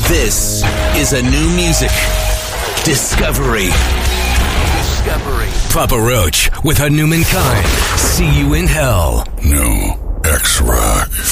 This is a new music discovery. Papa Roach with Hanuman Kind. See you in hell. New X-Rock.